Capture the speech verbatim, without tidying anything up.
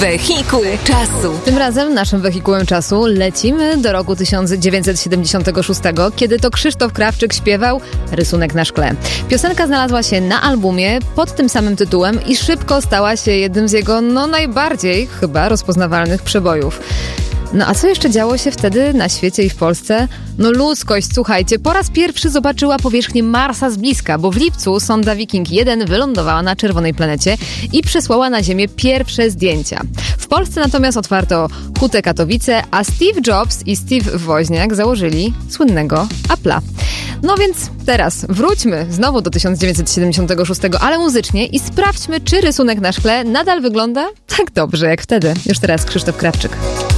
Wehikuł czasu. Tym razem naszym wehikułem czasu lecimy do roku tysiąc dziewięćset siedemdziesiątego szóstego, kiedy to Krzysztof Krawczyk śpiewał Rysunek na szkle. Piosenka znalazła się na albumie pod tym samym tytułem i szybko stała się jednym z jego, no najbardziej chyba rozpoznawalnych przebojów. No a co jeszcze działo się wtedy na świecie i w Polsce? No ludzkość, słuchajcie, po raz pierwszy zobaczyła powierzchnię Marsa z bliska, bo w lipcu sonda Viking jeden wylądowała na czerwonej planecie i przesłała na Ziemię pierwsze zdjęcia. W Polsce natomiast otwarto Hutę Katowice, a Steve Jobs i Steve Woźniak założyli słynnego Apple'a. No więc teraz wróćmy znowu do tysiąc dziewięćset siedemdziesiątego szóstego, ale muzycznie i sprawdźmy, czy rysunek na szkle nadal wygląda tak dobrze jak wtedy. Już teraz Krzysztof Krawczyk.